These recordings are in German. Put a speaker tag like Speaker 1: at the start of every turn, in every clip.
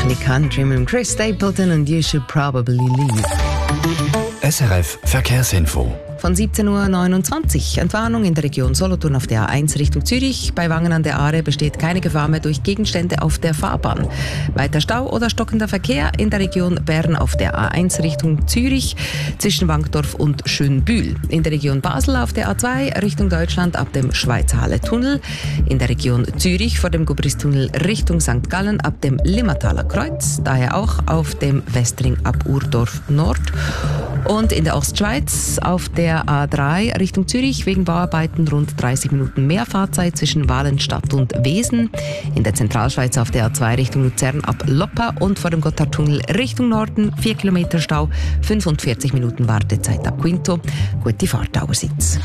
Speaker 1: bisschen Country mit Chris Stapleton und You Should Probably Leave.
Speaker 2: SRF Verkehrsinfo.
Speaker 1: Von 17.29 Uhr. Entwarnung in der Region Solothurn auf der A1 Richtung Zürich. Bei Wangen an der Aare besteht keine Gefahr mehr durch Gegenstände auf der Fahrbahn. Weiter Stau oder stockender Verkehr in der Region Bern auf der A1 Richtung Zürich zwischen Wankdorf und Schönbühl. In der Region Basel auf der A2 Richtung Deutschland ab dem Schweizerhalle-Tunnel. In der Region Zürich vor dem Gubristunnel Richtung St. Gallen ab dem Limmertaler Kreuz. Daher auch auf dem Westring ab Urdorf Nord. Und in der Ostschweiz auf der A3 Richtung Zürich wegen Bauarbeiten rund 30 Minuten mehr Fahrzeit zwischen Walenstadt und Wesen. In der Zentralschweiz auf der A2 Richtung Luzern ab Loppa und vor dem Gotthardtunnel Richtung Norden 4 Kilometer Stau, 45 Minuten Wartezeit ab Quinto. Gute Fahrt allerseits.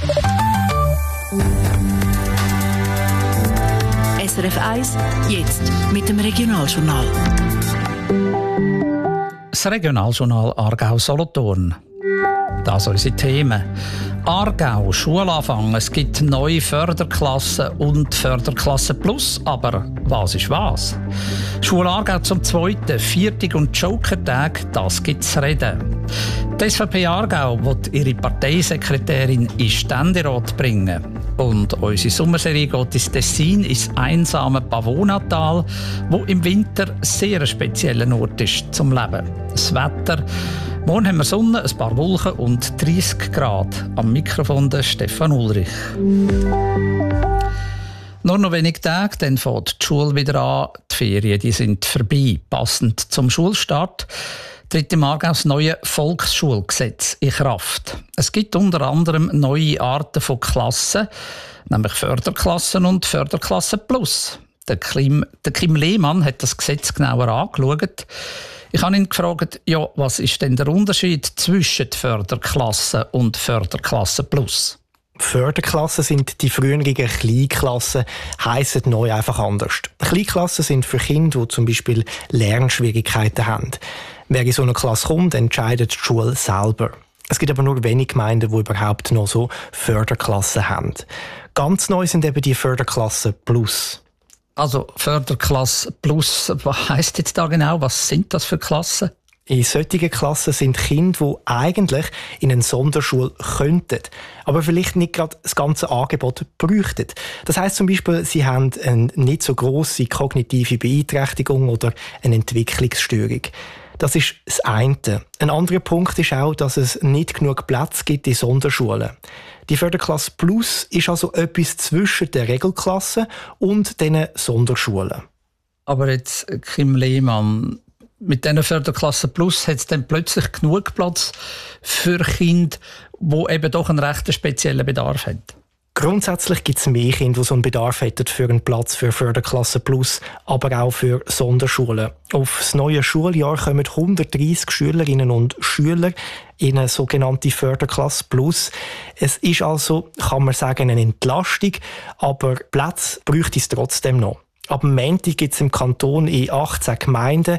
Speaker 3: SRF 1, jetzt mit dem Regionaljournal.
Speaker 4: Das Regionaljournal Aargau-Solothurn. Das sind unsere Themen. Aargau, Schulanfang. Es gibt neue Förderklassen und Förderklasse Plus. Aber was ist was? Schule Aargau zum 2., Viertag und Joker-Tag, das gibt's zu reden. Die SVP Aargau will ihre Parteisekretärin in Ständerat bringen. Und unsere Sommerserie geht ins Tessin, ins einsame Pavonatal, wo im Winter sehr ein spezieller Ort ist zum Leben. Das Wetter: morgen haben wir Sonne, ein paar Wolken und 30 Grad. Am Mikrofon der Stefan Ulrich. Nur noch wenige Tage, dann fängt die Schule wieder an. Die Ferien die sind vorbei. Passend zum Schulstart tritt im Aargau das neue Volksschulgesetz in Kraft. Es gibt unter anderem neue Arten von Klassen, nämlich Förderklassen und Förderklasse Plus. Der Kim Lehmann hat das Gesetz genauer angeschaut. Ich habe ihn gefragt, ja, was ist denn der Unterschied zwischen Förderklasse und Förderklasse Plus?
Speaker 5: Förderklassen sind die früheren Kleinklassen, heissen neu einfach anders. Kleinklassen sind für Kinder, die zum Beispiel Lernschwierigkeiten haben. Wer in so eine Klasse kommt, entscheidet die Schule selber. Es gibt aber nur wenige Gemeinden, die überhaupt noch so Förderklassen haben. Ganz neu sind eben die Förderklassen Plus.
Speaker 4: Also Förderklasse Plus, was heisst jetzt da genau? Was sind das für Klassen?
Speaker 5: In solchen Klassen sind Kinder, die eigentlich in eine Sonderschule könnten, aber vielleicht nicht gerade das ganze Angebot bräuchten. Das heisst zum Beispiel, sie haben eine nicht so grosse kognitive Beeinträchtigung oder eine Entwicklungsstörung. Das ist das eine. Ein anderer Punkt ist auch, dass es nicht genug Platz gibt in Sonderschulen. Die Förderklasse Plus ist also etwas zwischen der Regelklasse und den Sonderschulen.
Speaker 4: Aber jetzt, Kim Lehmann, mit diesen Förderklasse Plus hat es dann plötzlich genug Platz für Kinder, die eben doch einen recht speziellen Bedarf haben?
Speaker 5: Grundsätzlich gibt es mehr Kinder, die so einen Bedarf hätten für einen Platz für Förderklasse Plus, aber auch für Sonderschulen. Auf das neue Schuljahr kommen 130 Schülerinnen und Schüler in eine sogenannte Förderklasse Plus. Es ist also, kann man sagen, eine Entlastung, aber Platz bräuchte es trotzdem noch. Ab Montag gibt es im Kanton in 18 Gemeinden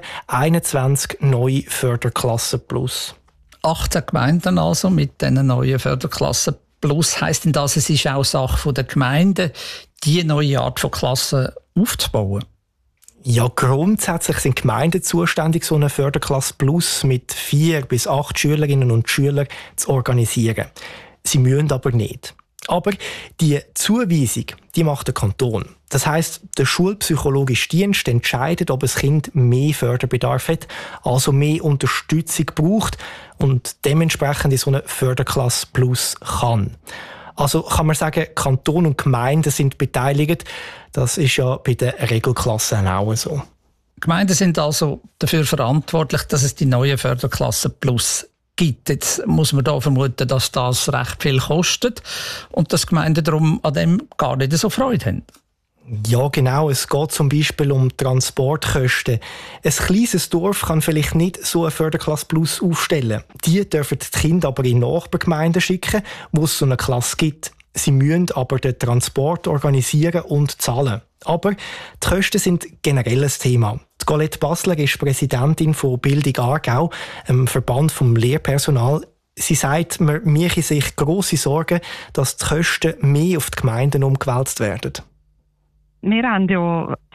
Speaker 5: 21 neue Förderklassen Plus. 18
Speaker 4: Gemeinden also mit diesen neuen Förderklassen Plus. Heisst denn das, es ist auch Sache der Gemeinden, diese neue Art von Klassen aufzubauen?
Speaker 5: Ja, grundsätzlich sind Gemeinden zuständig, so eine Förderklasse Plus mit 4 bis 8 Schülerinnen und Schülern zu organisieren. Sie müssen aber nicht. Aber die Zuweisung, die macht der Kanton. Das heisst, der schulpsychologische Dienst entscheidet, ob ein Kind mehr Förderbedarf hat, also mehr Unterstützung braucht und dementsprechend in so eine Förderklasse Plus kann. Also kann man sagen, Kanton und Gemeinden sind beteiligt. Das ist ja bei den Regelklassen auch so.
Speaker 4: Gemeinden sind also dafür verantwortlich, dass es die neue Förderklasse Plus gibt. Jetzt muss man da vermuten, dass das recht viel kostet und dass Gemeinden darum an dem gar nicht so Freude haben.
Speaker 5: Ja, genau. Es geht zum Beispiel um Transportkosten. Ein kleines Dorf kann vielleicht nicht so eine Förderklasse Plus aufstellen. Die dürfen die Kinder aber in Nachbargemeinden schicken, wo es so eine Klasse gibt. Sie müssen aber den Transport organisieren und zahlen. Aber die Kosten sind generell ein Thema. Die Colette Basler ist Präsidentin von Bildung Aargau, einem Verband vom Lehrpersonal. Sie sagt, man mache sich grosse Sorgen, dass die Kosten mehr auf die Gemeinden umgewälzt werden.
Speaker 6: Wir haben ja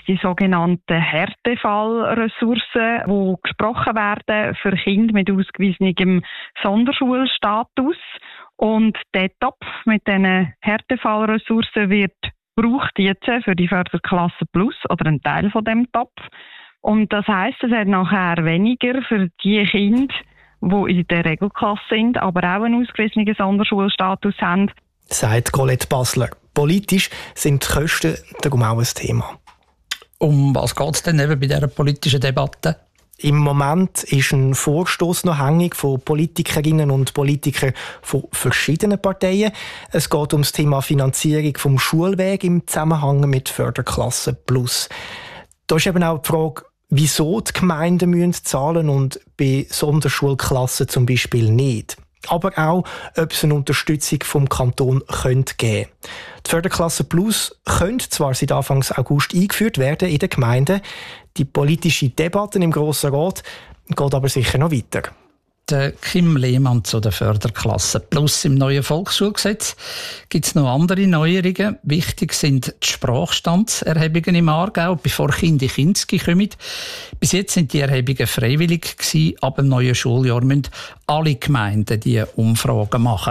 Speaker 6: die sogenannten Härtefallressourcen, die gesprochen werden für Kinder mit ausgewiesenem Sonderschulstatus. Und der Topf mit diesen Härtefallressourcen wird gebraucht jetzt für die Förderklasse Plus oder einen Teil von dem Topf. Und das heisst, es hat nachher weniger für die Kinder, die in der Regelklasse sind, aber auch einen ausgewiesenen Sonderschulstatus haben.
Speaker 5: Sagt Colette Basler. Politisch sind die Kosten darum auch ein Thema.
Speaker 4: Um was geht es denn eben bei dieser politischen Debatte?
Speaker 5: Im Moment ist ein Vorstoß noch hängig von Politikerinnen und Politikern von verschiedenen Parteien. Es geht um das Thema Finanzierung vom Schulweg im Zusammenhang mit Förderklasse Plus. Da ist eben auch die Frage, wieso die Gemeinden müssen zahlen und bei Sonderschulklassen zum Beispiel nicht. Aber auch, ob es eine Unterstützung vom Kanton könnte geben. Die Förderklasse Plus könnte zwar seit Anfang August eingeführt werden in den Gemeinden. Die politische Debatte im Grossen Rat geht aber sicher noch weiter.
Speaker 4: Der Kim Lehmann zu der Förderklasse Plus im neuen Volksschulgesetz. Gibt es noch andere Neuerungen? Wichtig sind die Sprachstandserhebungen im Aargau, bevor Kinder in Kinski kommen. Bis jetzt sind die Erhebungen freiwillig gewesen. Ab dem neuen Schuljahr müssen alle Gemeinden diese Umfragen machen.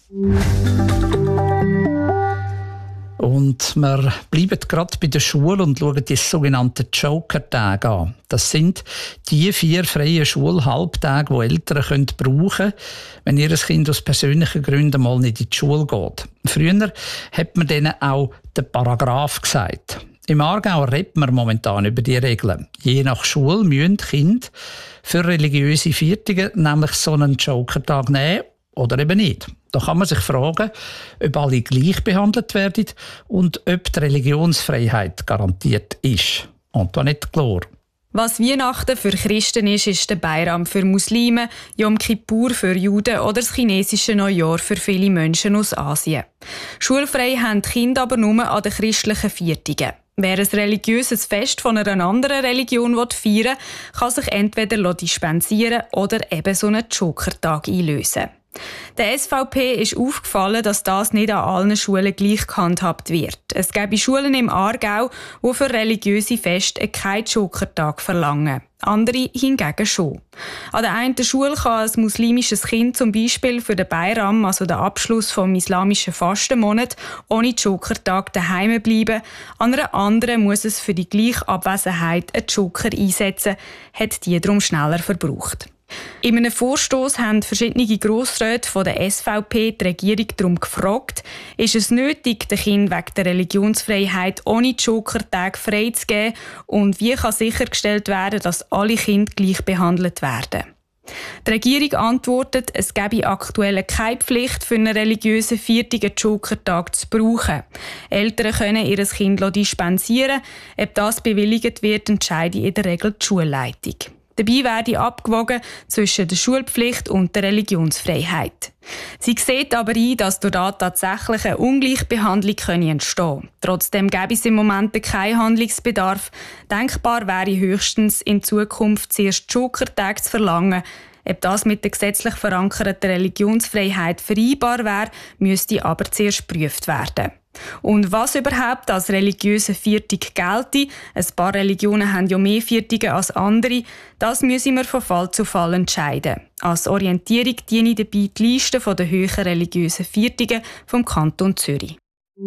Speaker 4: Und wir bleiben gerade bei der Schule und schauen die sogenannten Joker-Tage an. Das sind die 4 freien Schulhalbtage, die Eltern brauchen können, wenn ihr Kind aus persönlichen Gründen mal nicht in die Schule geht. Früher hat man denen auch den Paragraph gesagt. Im Aargau redet man momentan über die Regeln. Je nach Schule müssen Kinder für religiöse Viertige nämlich so einen Joker-Tag nehmen oder eben nicht. Da kann man sich fragen, ob alle gleich behandelt werden und ob die Religionsfreiheit garantiert ist. Antoinette Glor.
Speaker 7: Was Weihnachten für Christen ist der Beiram für Muslime, Yom Kippur für Juden oder das chinesische Neujahr für viele Menschen aus Asien. Schulfrei haben die Kinder aber nur an den christlichen Viertigen. Wer ein religiöses Fest von einer anderen Religion feiern will, kann sich entweder dispensieren oder eben so einen Joker-Tag einlösen. Der SVP ist aufgefallen, dass das nicht an allen Schulen gleich gehandhabt wird. Es gäbe Schulen im Aargau, die für religiöse Feste keinen Joker-Tag verlangen. Andere hingegen schon. An der einen Schule kann ein muslimisches Kind zum Beispiel für den Beiram, also den Abschluss vom islamischen Fastenmonat, ohne Joker-Tag daheim bleiben. An einer anderen muss es für die gleiche Abwesenheit einen Joker einsetzen, hat die darum schneller verbraucht. In einem Vorstoss haben verschiedene Grossräte von der SVP die Regierung darum gefragt, ist es nötig, den Kindern wegen der Religionsfreiheit ohne Joker-Tag freizugeben und wie kann sichergestellt werden, dass alle Kinder gleich behandelt werden. Die Regierung antwortet, es gebe aktuell keine Pflicht für einen religiösen viertigen Joker-Tag zu brauchen. Eltern können ihr Kind dispensieren. Ob das bewilligt wird, entscheidet in der Regel die Schulleitung. Dabei werde abgewogen zwischen der Schulpflicht und der Religionsfreiheit. Sie sieht aber ein, dass durch das tatsächlich eine Ungleichbehandlung entstehen kann. Trotzdem gäbe es im Moment keinen Handlungsbedarf. Denkbar wäre höchstens in Zukunft zuerst Joker-Tage zu verlangen. Ob das mit der gesetzlich verankerten Religionsfreiheit vereinbar wäre, müsste aber zuerst geprüft werden. Und was überhaupt als religiöse Viertig gelte, ein paar Religionen haben ja mehr Viertige als andere, das müssen wir von Fall zu Fall entscheiden. Als Orientierung diene dabei die Liste der höheren religiösen Viertigen vom Kanton Zürich.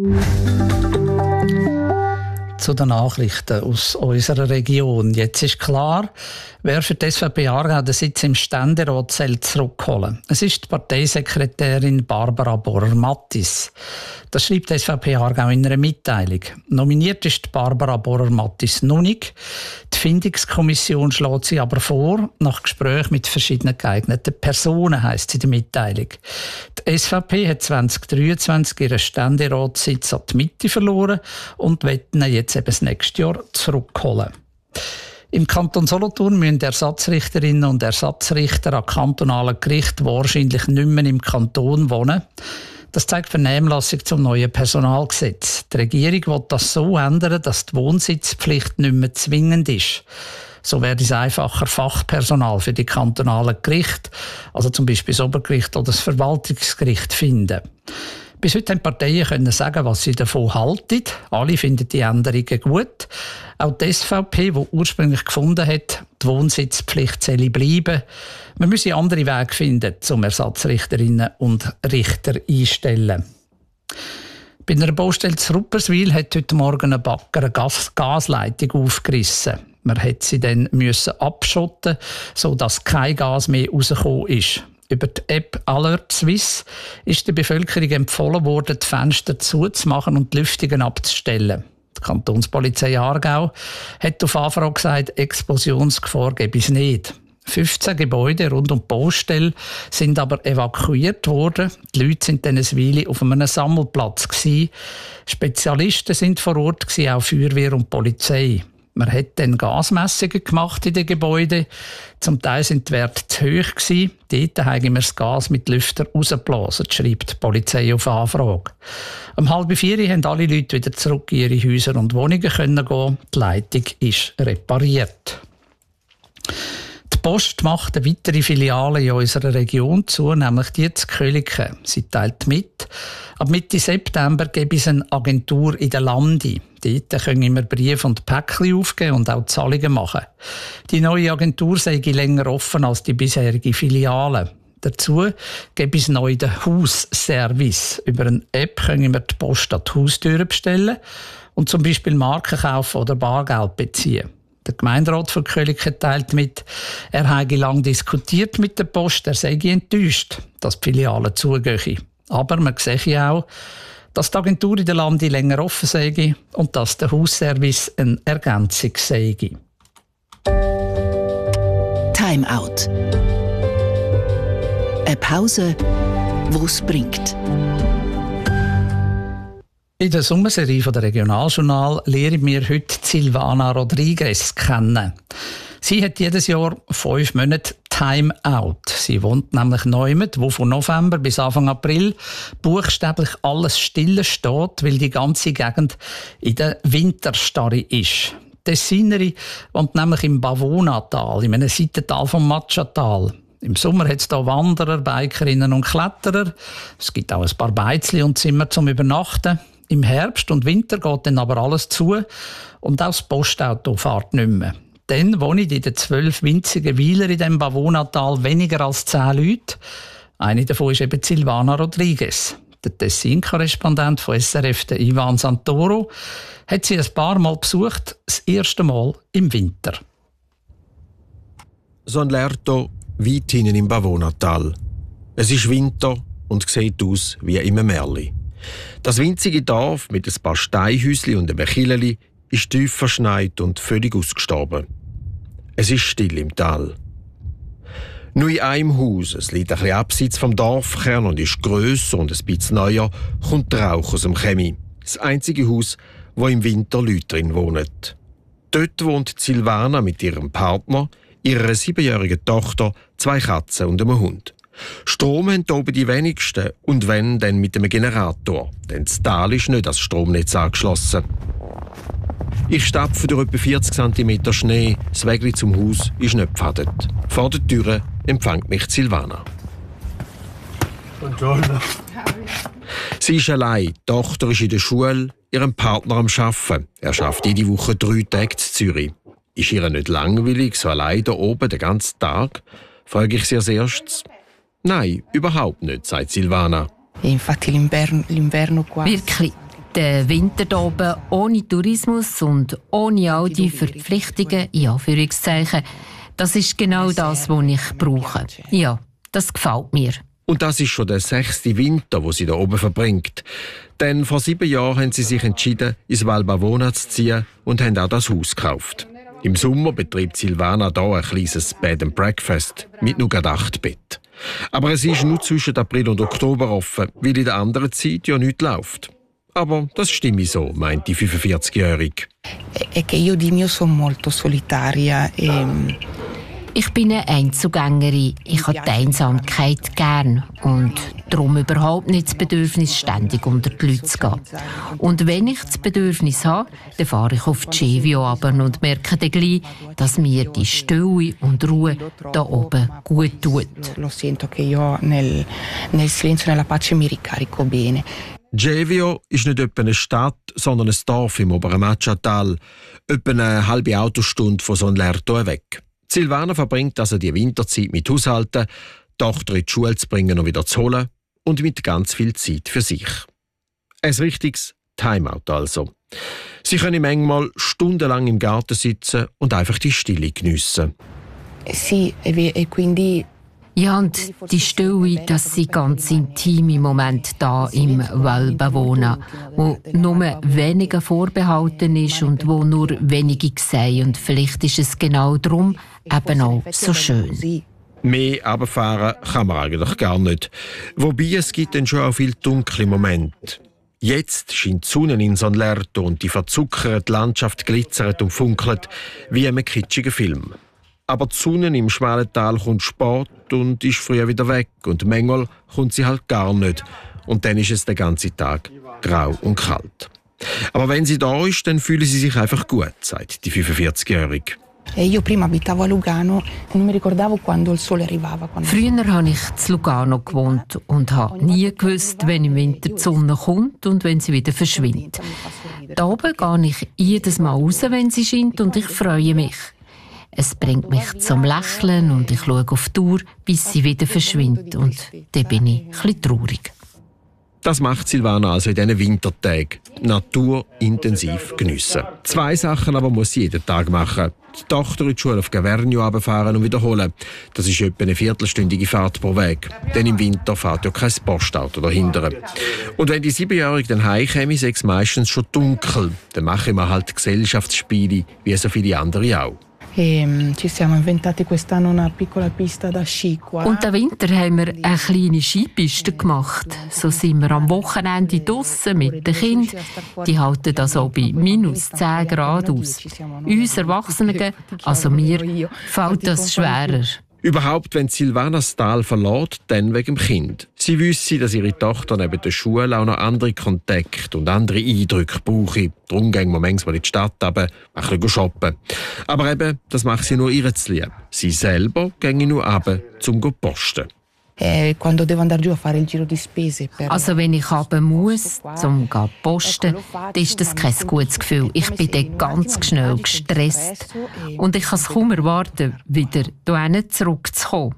Speaker 4: Zu den Nachrichten aus unserer Region. Jetzt ist klar, wer für die SVP Aargau den Sitz im Ständerat zurückholen. Es ist die Parteisekretärin Barbara Borer-Mattis. Das schreibt die SVP Aargau in einer Mitteilung. Nominiert ist Barbara Borer-Mattis noch nicht. Die Findungskommission schlägt sie aber vor, nach Gesprächen mit verschiedenen geeigneten Personen, heisst es in der Mitteilung. Die SVP hat 2023 ihren Ständeratssitz an die Mitte verloren und will ihn jetzt eben das nächste Jahr zurückholen. Im Kanton Solothurn müssen Ersatzrichterinnen und Ersatzrichter an kantonalen Gerichten wahrscheinlich nicht mehr im Kanton wohnen. Das zeigt die Vernehmlassung zum neuen Personalgesetz. Die Regierung will das so ändern, dass die Wohnsitzpflicht nicht mehr zwingend ist. So wäre es einfacher, Fachpersonal für die kantonalen Gerichte, also zum Beispiel das Obergericht oder das Verwaltungsgericht, finden. Bis heute haben die Parteien können sagen, was sie davon halten. Alle finden die Änderungen gut. Auch die SVP, die ursprünglich gefunden hat, die Wohnsitzpflicht soll bleiben. Man müsse andere Wege finden, um Ersatzrichterinnen und Richter einzustellen. Bei einer Baustelle zu Rupperswil hat heute Morgen ein Bagger eine Gasleitung aufgerissen. Man musste sie dann abschotten, sodass kein Gas mehr rausgekommen ist. Über die App Alert Swiss ist der Bevölkerung empfohlen worden, die Fenster zuzumachen und die Lüftungen abzustellen. Die Kantonspolizei Aargau hat auf Anfrage gesagt, Explosionsgefahr gebe es nicht. 15 Gebäude rund um die Baustelle sind aber evakuiert worden. Die Leute sind dann eine Weile auf einem Sammelplatz gewesen. Spezialisten sind vor Ort gewesen, auch Feuerwehr und Polizei. Man hat dann Gasmessungen gemacht in den Gebäuden. Zum Teil sind die Werte zu hoch gewesen. Dort haben wir das Gas mit Lüftern rausgeblasen, schreibt die Polizei auf Anfrage. Um 3:30 haben alle Leute wieder zurück in ihre Häuser und Wohnungen gehen. Die Leitung ist repariert. Die Post macht eine weitere Filiale in unserer Region zu, nämlich die zu Köliken. Sie teilt mit. Ab Mitte September gebe es eine Agentur in der Landi. Dort können wir Briefe und Päckchen aufgeben und auch Zahlungen machen. Die neue Agentur sei länger offen als die bisherige Filiale. Dazu gebe es neu den Hausservice. Über eine App können wir die Post an die Haustüre bestellen und zum Beispiel Marken kaufen oder Bargeld beziehen. Der Gemeinderat von Köliken teilt mit, er habe lange diskutiert mit der Post, er sei enttäuscht, dass die Filiale zugehe. Aber man sehe auch, dass die Agentur in der Landi länger offen sei und dass der Hausservice eine Ergänzung sei.
Speaker 3: Time Out. Eine Pause, die es bringt.
Speaker 4: In der Sommerserie der Regionaljournal lernen wir heute Silvana Rodriguez kennen. Sie hat jedes Jahr 5 Monate Time Out. Sie wohnt nämlich neumet, wo von November bis Anfang April buchstäblich alles still steht, weil die ganze Gegend in der Winterstarre ist. Die Tessinerin wohnt nämlich im Bavona-Tal, in einem Seitental vom Matschatal. Im Sommer hat es hier Wanderer, Bikerinnen und Kletterer. Es gibt auch ein paar Beizli und Zimmer zum Übernachten. Im Herbst und Winter geht dann aber alles zu und auch das Postauto fährt nicht mehr. Dann wohnen in den 12 winzigen Weiler in dem Bavona-Tal weniger als 10 Leute. Eine davon ist eben Silvana Rodriguez. Der Tessin-Korrespondent von SRF, der Ivan Santoro, hat sie ein paar Mal besucht, das erste Mal im Winter.
Speaker 8: San Lerto, weit hinten im Bavona-Tal. Es ist Winter und sieht aus wie im Märli. Das winzige Dorf mit ein paar Steinhäuschen und einem Killeli ist tief verschneit und völlig ausgestorben. Es ist still im Tal. Nur in einem Haus, es liegt ein bisschen abseits vom Dorfkern und ist grösser und ein bisschen neuer, kommt der Rauch aus dem Chemie. Das einzige Haus, wo im Winter Leute drin wohnen. Dort wohnt Silvana mit ihrem Partner, ihrer 7-jährigen Tochter, 2 Katzen und einem Hund. Strom haben hier oben die wenigsten und wenn, dann mit einem Generator. Denn das Tal ist nicht als Stromnetz angeschlossen. Ich stapfe durch etwa 40 cm Schnee. Das Weg zum Haus ist nicht gepfadet. Vor der Tür empfängt mich Silvana.
Speaker 5: Buongiorno.
Speaker 8: Sie ist allein. Die Tochter ist in der Schule, ihrem Partner am Arbeiten. Er arbeitet jede Woche 3 Tage in Zürich. Ist ihr nicht langweilig, so allein da oben den ganzen Tag? Frage ich sie als erstes. Nein, überhaupt nicht, sagt Silvana.
Speaker 9: Wirklich. Der Winter hier oben ohne Tourismus und ohne all die Verpflichtungen, in Anführungszeichen, das ist genau das, was ich brauche. Ja, das gefällt mir.
Speaker 8: Und das ist schon der 6. Winter, den sie hier oben verbringt. Denn vor 7 Jahren haben sie sich entschieden, ins Val Bavona zu ziehen und haben auch das Haus gekauft. Im Sommer betreibt Silvana hier ein kleines Bed and Breakfast mit nur 8 Betten. Aber es ist nur zwischen April und Oktober offen, weil in der anderen Zeit ja nichts läuft. Aber das stimmt so, meint die 45-Jährige.
Speaker 9: Ich bin eine Einzelgängerin. Ich habe die Einsamkeit gern und darum überhaupt nicht das Bedürfnis, ständig unter die Leute zu gehen. Und wenn ich das Bedürfnis habe, dann fahre ich auf die Cevio runter und merke dann gleich, dass mir die Stille und Ruhe da oben gut tut.
Speaker 10: Lo sento che io nel silenzio e nella pace mi ricarico bene.
Speaker 8: Cevio ist nicht etwa eine Stadt, sondern ein Dorf im oberen Macciatal, etwa eine halbe Autostunde von Sonlerto weg. Silvana verbringt also die Winterzeit mit Haushalten, die Tochter in die Schule zu bringen und wieder zu holen und mit ganz viel Zeit für sich. Ein richtiges Timeout also. Sie können manchmal stundenlang im Garten sitzen und einfach die Stille geniessen.
Speaker 10: Sì, e quindi
Speaker 9: ja, und die Stille, das sind ganz intime Momente da im Valbavona, wo nur weniger vorbehalten ist und wo nur wenige sehen. Und vielleicht ist es genau darum eben auch so schön.
Speaker 8: Mehr runterfahren kann man eigentlich gar nicht. Wobei es gibt dann schon auch viele dunkle Momente. Jetzt scheint die Sonne in Sonlerto und die verzuckerte Landschaft glitzert und funkelt wie in einem kitschigen Film. Aber die Sonne im schmalen Tal kommt spät und ist früher wieder weg. Und manchmal kommt sie halt gar nicht. Und dann ist es den ganzen Tag grau und kalt. Aber wenn sie da ist, dann fühlen sie sich einfach gut, sagt die 45-Jährige.
Speaker 10: Io prima abitavo a Lugano e non mi ricordavo quando il sole arrivava.
Speaker 9: Früher habe ich in Lugano gewohnt und habe nie gewusst, wenn im Winter die Sonne kommt und wenn sie wieder verschwindet. Da oben gehe ich jedes Mal raus, wenn sie scheint, und ich freue mich. Es bringt mich zum Lächeln und ich schaue auf die Uhr, bis sie wieder verschwindet. Und dann bin ich ein bisschen traurig.
Speaker 8: Das macht Silvana also in diesen Wintertagen. Natur intensiv geniessen. 2 Sachen aber muss sie jeden Tag machen. Die Tochter in die Schule auf Gavernio runterfahren und wiederholen. Das ist etwa eine viertelstündige Fahrt pro Weg. Denn im Winter fährt ja kein Postauto dahinter. Und wenn die 7-Jährige dann heimkäme, sei es meistens schon dunkel. Dann machen wir halt Gesellschaftsspiele, wie so viele andere auch.
Speaker 10: Ci siamo inventati quest'anno una piccola pista da sci qua.
Speaker 9: Und den Winter haben wir eine kleine Skipiste gemacht. So sind wir am Wochenende draussen mit den Kindern. Die halten das auch bei -10 Grad aus. Uns Erwachsenen, also mir, fällt das schwerer.
Speaker 8: Überhaupt, wenn Silvana das Tal verlässt, dann wegen dem Kind. Sie wüsste, dass ihre Tochter neben der Schule auch noch andere Kontakte und andere Eindrücke brauche. Darum gehen wir manchmal in die Stadt runter, ein bisschen shoppen. Aber eben, das macht sie nur ihr zu lieb. Sie selber ginge nur runter, um zu posten.
Speaker 10: Quando devo andare giù a fare il giro di spese per...
Speaker 9: Also wenn ich runter muss, um zu posten, dann ist das kein gutes Gefühl. Ich bin dann ganz schnell gestresst. Und ich kann es kaum erwarten, wieder hierhin zurückzukommen.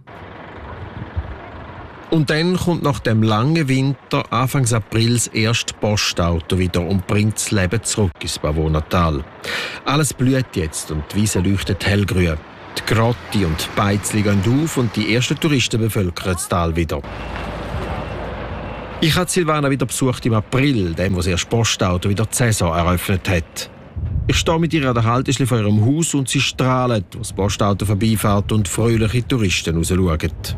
Speaker 8: Und dann kommt nach dem langen Winter Anfang April das erste Postauto wieder und bringt das Leben zurück ins Pavonatal. Alles blüht jetzt und die Wiese leuchtet hellgrün. Die Grotti und die Beizli gehen auf und die ersten Touristen bevölkern das Tal wieder. Ich habe Silvana wieder besucht im April, dem, wo das erste Postauto wieder die Saison eröffnet hat. Ich stehe mit ihr an der Haltestelle vor ihrem Haus und sie strahlt, als das Postauto vorbeifährt und fröhliche Touristen rausschauen.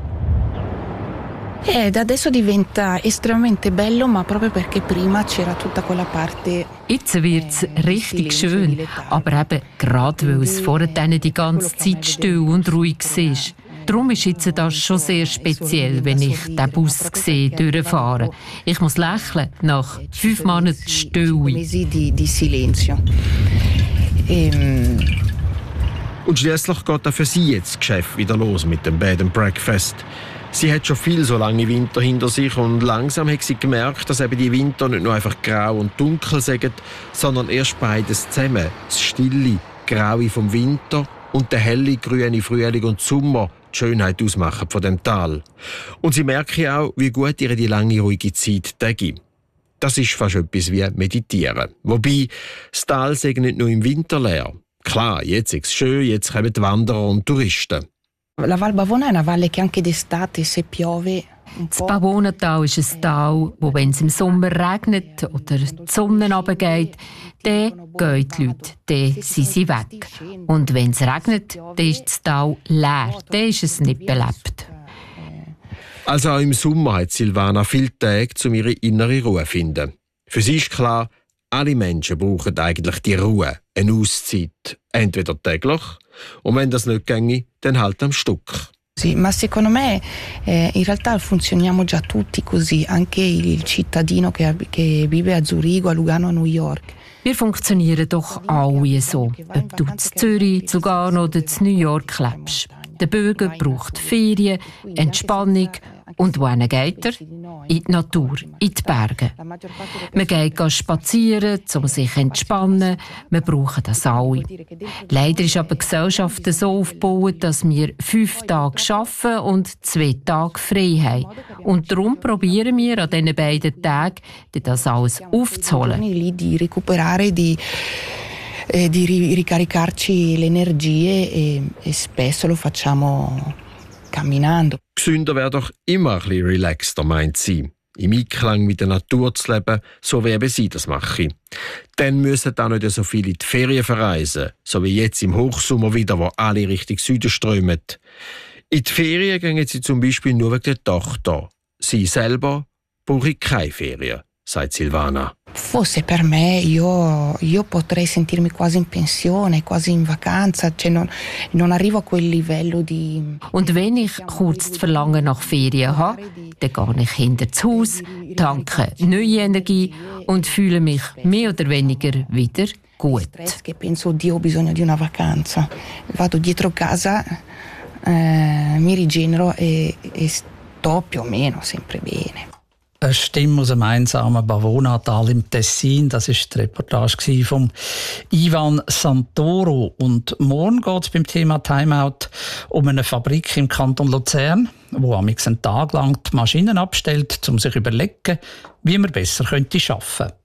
Speaker 10: Da adesso diventa estremamente bello, ma proprio perché prima c'era tutta quella parte.
Speaker 9: Jetzt wird es richtig schön, aber eben gerade weil es vorher die ganze Zeit still und ruhig war. Darum ist jetzt das schon sehr speziell, wenn ich den Bus sehe, durchfahren. Ich muss lächeln nach 5 Monaten Stille.
Speaker 10: Di silenzio.
Speaker 8: Und schließlich geht auch für sie jetzt das Geschäft wieder los mit dem Bed and Breakfast. Sie hat schon viel so lange Winter hinter sich und langsam hat sie gemerkt, dass eben die Winter nicht nur einfach grau und dunkel sind, sondern erst beides zusammen. Das stille Graue vom Winter und der helle grüne Frühling und Sommer die Schönheit ausmachen von dem Tal. Und sie merken auch, wie gut ihr die lange, ruhige Zeit gibt. Das ist fast etwas wie Meditieren. Wobei, das Tal sei nicht nur im Winter leer. Klar, jetzt ist es schön, jetzt kommen die Wanderer und Touristen.
Speaker 10: La Val Bavona è una valle che anche d'estate, se piove.
Speaker 9: Das Pavonatal ist ein Tal, wo, wenn es im Sommer regnet oder die Sonne runtergeht, dann gehen die Leute, dann sind sie weg. Und wenn es regnet, dann ist das Tal leer, dann ist es nicht belebt.
Speaker 8: Also auch im Sommer hat Silvana viele Tage, um ihre innere Ruhe zu finden. Für sie ist klar, Alle Menschen brauchen eigentlich die Ruhe, eine Auszeit, entweder täglich und wenn das nicht ginge, dann halt am Stück.
Speaker 10: Sì, ma secondo me in realtà funzioniamo già tutti così, anche il cittadino che vive a Zurigo, a Lugano, a New York.
Speaker 9: Wir funktionieren doch alle so, ob du in Zürich, zu Lugano oder in New York lebst. Der Bürger braucht Ferien, Entspannung. Und wohin geht er? In die Natur, in die Berge. Man geht spazieren, um sich zu entspannen. Wir brauchen das alle. Leider ist aber die Gesellschaft so aufgebaut, dass wir 5 Tage arbeiten und 2 Tage frei haben. Und darum probieren wir an diesen beiden Tagen, das alles aufzuholen.
Speaker 10: Di recuperare, di ricaricarci le energie e spesso lo facciamo camminando.
Speaker 8: Gesünder wäre doch immer ein bisschen relaxter, meint sie. Im Einklang mit der Natur zu leben, so wie eben sie das machen. Dann müssen auch nicht so viele in die Ferien verreisen, so wie jetzt im Hochsommer wieder, wo alle Richtung Süden strömen. In die Ferien gehen sie zum Beispiel nur wegen der Tochter. Sie selber brauchen keine Ferien, sagt Silvana.
Speaker 10: Fosse per me, io potrei sentirmi quasi in pensione, quasi in vacanza, cioè non arrivo a quel livello di...
Speaker 9: Und wenn ich kurz das Verlangen nach Ferien habe, dann gehe ich hinter das Haus, tanke neue Energie und fühle mich mehr oder weniger wieder gut.
Speaker 10: Che penso, oddio, ho bisogno di una vacanza. Vado dietro casa, mi rigenero e sto più o meno sempre bene.
Speaker 4: Eine Stimme aus einem einsamen Bavonatal im Tessin. Das war die Reportage von Ivan Santoro. Und morgen geht es beim Thema Timeout um eine Fabrik im Kanton Luzern, die einen Tag lang die Maschinen abstellt, um sich zu überlegen, wie man besser arbeiten könnte.